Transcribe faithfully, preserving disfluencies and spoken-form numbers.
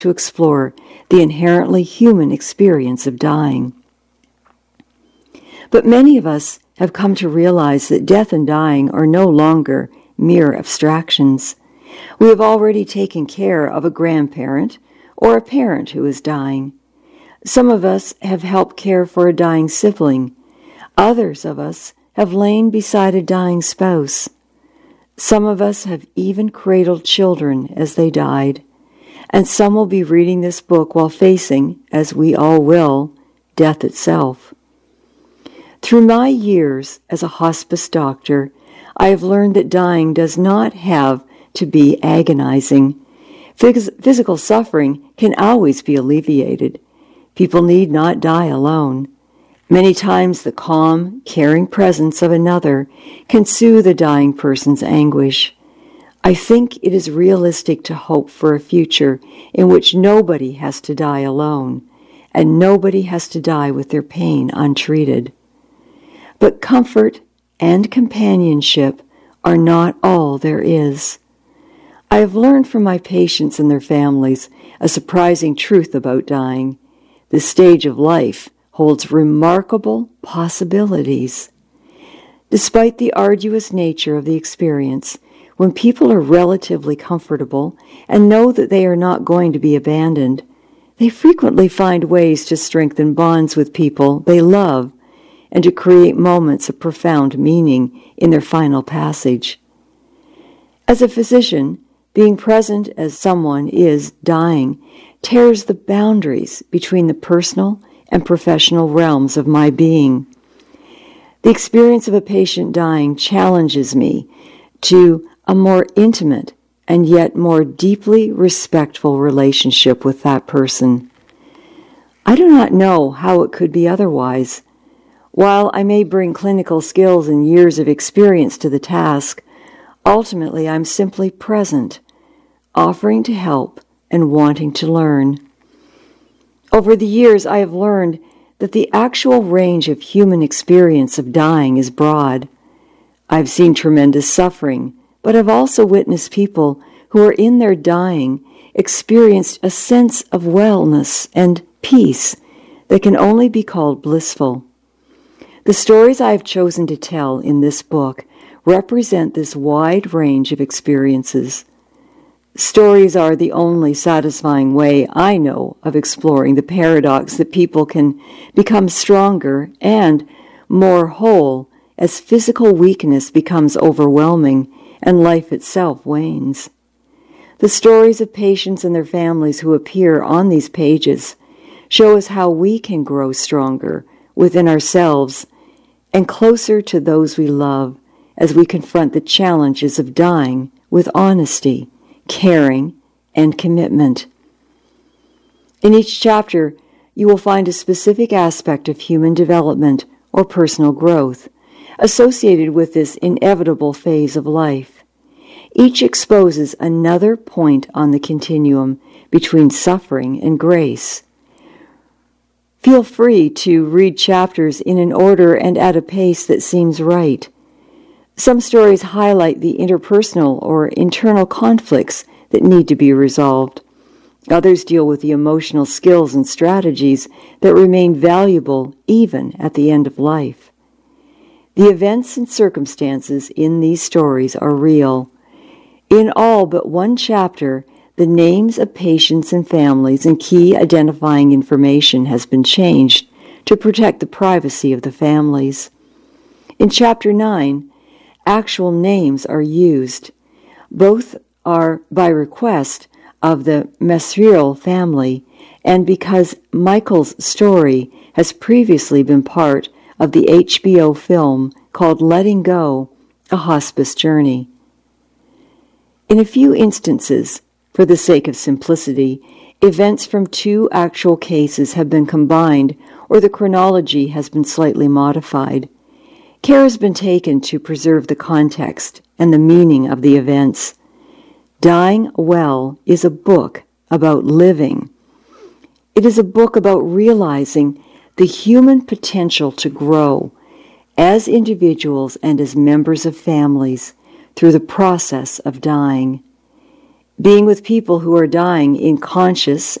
to explore the inherently human experience of dying. But many of us have come to realize that death and dying are no longer mere abstractions. We have already taken care of a grandparent or a parent who is dying. Some of us have helped care for a dying sibling. Others of us have lain beside a dying spouse. Some of us have even cradled children as they died. And some will be reading this book while facing, as we all will, death itself. Through my years as a hospice doctor, I have learned that dying does not have to be agonizing. Phys- physical suffering can always be alleviated. People need not die alone. Many times the calm, caring presence of another can soothe a dying person's anguish. I think it is realistic to hope for a future in which nobody has to die alone, and nobody has to die with their pain untreated. But comfort and companionship are not all there is. I have learned from my patients and their families a surprising truth about dying. This stage of life holds remarkable possibilities. Despite the arduous nature of the experience, when people are relatively comfortable and know that they are not going to be abandoned, they frequently find ways to strengthen bonds with people they love and to create moments of profound meaning in their final passage. As a physician, being present as someone is dying tears the boundaries between the personal and professional realms of my being. The experience of a patient dying challenges me to a more intimate and yet more deeply respectful relationship with that person. I do not know how it could be otherwise. While I may bring clinical skills and years of experience to the task, ultimately I'm simply present, offering to help and wanting to learn. Over the years, I have learned that the actual range of human experience of dying is broad. I've seen tremendous suffering, but I've also witnessed people who are in their dying experienced a sense of wellness and peace that can only be called blissful. The stories I have chosen to tell in this book represent this wide range of experiences. Stories are the only satisfying way I know of exploring the paradox that people can become stronger and more whole as physical weakness becomes overwhelming and life itself wanes. The stories of patients and their families who appear on these pages show us how we can grow stronger within ourselves and closer to those we love as we confront the challenges of dying with honesty, caring, and commitment. In each chapter, you will find a specific aspect of human development or personal growth associated with this inevitable phase of life. Each exposes another point on the continuum between suffering and grace. Feel free to read chapters in an order and at a pace that seems right. Some stories highlight the interpersonal or internal conflicts that need to be resolved. Others deal with the emotional skills and strategies that remain valuable even at the end of life. The events and circumstances in these stories are real. In all but one chapter, the names of patients and families and key identifying information has been changed to protect the privacy of the families. In Chapter nine, actual names are used. Both are by request of the Mesriel family and because Michael's story has previously been part of the H B O film called Letting Go, A Hospice Journey. In a few instances, for the sake of simplicity, events from two actual cases have been combined or the chronology has been slightly modified. Care has been taken to preserve the context and the meaning of the events. Dying Well is a book about living. It is a book about realizing the human potential to grow as individuals and as members of families through the process of dying. Being with people who are dying in conscious